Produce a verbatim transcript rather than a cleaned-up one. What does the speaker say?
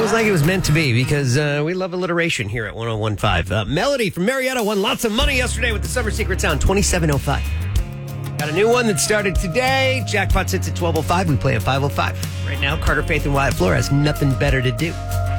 Feels like it was meant to be because uh, we love alliteration here at one oh one point five. Uh, Melody from Marietta won lots of money yesterday with the Summer Secret Sound, twenty-seven oh five. Got a new one that started today. Jackpot sits at twelve oh five. We play at five oh five. Right now, Carter Faith and Wyatt Flores, nothing better to do.